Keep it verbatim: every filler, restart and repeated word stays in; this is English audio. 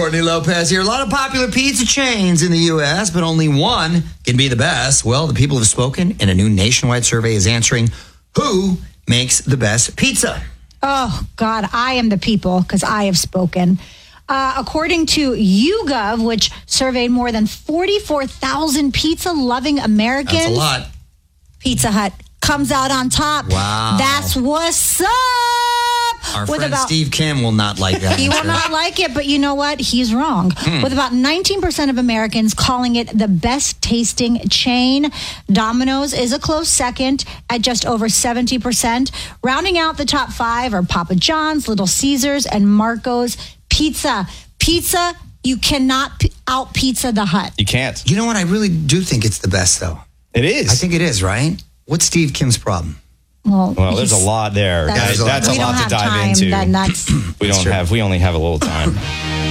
Courtney Lopez here. A lot of popular pizza chains in the U S, but only one can be the best. Well, the people have spoken, and a new nationwide survey is answering who makes the best pizza. Oh, God, I am the people because I have spoken. Uh, according to YouGov, which surveyed more than forty-four thousand pizza-loving Americans. That's a lot. Pizza Hut comes out on top. Wow. That's what's up. Our With friend about, Steve Kim will not like that. He will not like it, but you know what? He's wrong. Hmm. With about nineteen percent of Americans calling it the best tasting chain, Domino's is a close second at just over seventy percent. Rounding out the top five are Papa John's, Little Caesars, and Marco's Pizza. Pizza, you cannot p- out pizza the Hut. You can't. You know what? I really do think it's the best, though. It is. I think it is, right? What's Steve Kim's problem? Well, well there's a lot there. That's, that's a we lot don't to have dive time, into. Then that's we don't true. have. We only have a little time.